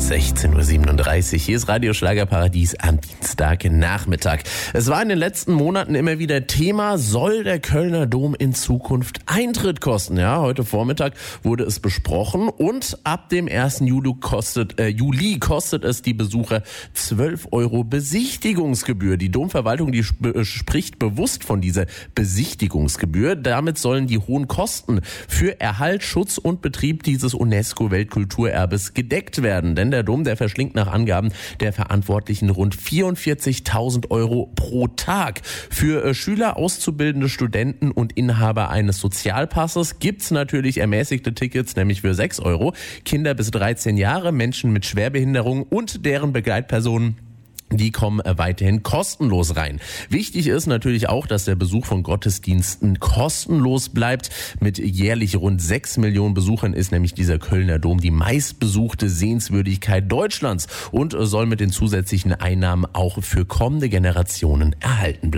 16:37 Uhr. Hier ist Radio Schlagerparadies am Dienstagnachmittag. Es war in den letzten Monaten immer wieder Thema, soll der Kölner Dom in Zukunft Eintritt kosten? Ja, heute Vormittag wurde es besprochen und ab dem 1. Juli kostet es die Besucher 12 € Besichtigungsgebühr. Die Domverwaltung, die spricht bewusst von dieser Besichtigungsgebühr. Damit sollen die hohen Kosten für Erhalt, Schutz und Betrieb dieses UNESCO-Weltkulturerbes gedeckt werden. Denn der Dom, der verschlingt nach Angaben der Verantwortlichen rund 44.000 € pro Tag. Für Schüler, auszubildende Studenten und Inhaber eines Sozialpasses gibt's natürlich ermäßigte Tickets, nämlich für 6 €. Kinder bis 13 Jahre, Menschen mit Schwerbehinderung und deren Begleitpersonen, die kommen weiterhin kostenlos rein. Wichtig ist natürlich auch, dass der Besuch von Gottesdiensten kostenlos bleibt. Mit jährlich rund 6 Millionen Besuchern ist nämlich dieser Kölner Dom die meistbesuchte Sehenswürdigkeit Deutschlands und soll mit den zusätzlichen Einnahmen auch für kommende Generationen erhalten bleiben.